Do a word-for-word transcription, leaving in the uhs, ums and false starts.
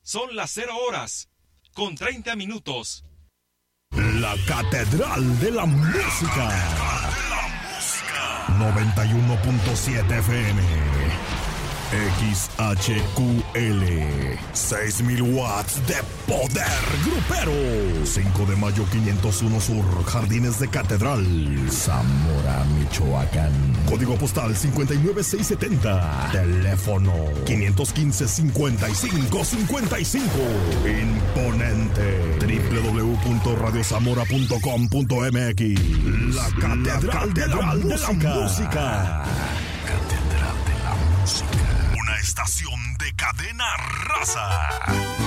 Son las cero horas, con treinta minutos. La Catedral de la Música. noventa y uno punto siete F M. X H Q L. seis mil watts de poder grupero. cinco de mayo quinientos uno Sur, Jardines de Catedral, Zamora, Michoacán. Código postal cincuenta y nueve mil seiscientos setenta. Teléfono quinientos quince, cincuenta y cinco, cincuenta y cinco. Imponente. doble u doble u doble u punto radio zamora punto com punto m x. La Catedral, La Catedral de, la de, la de la Música. Catedral de la Música. Una estación de Cadena Raza.